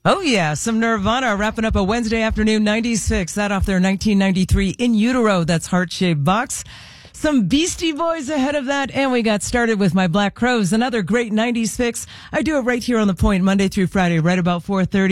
Oh, yeah. Some Nirvana wrapping up a Wednesday afternoon 90s fix. That off their 1993 In Utero. That's Heart-Shaped Box. Some Beastie Boys ahead of that. And we got started with My Black Crowes. Another great 90s fix. I do it right here on The Point Monday through Friday, right about 4:30.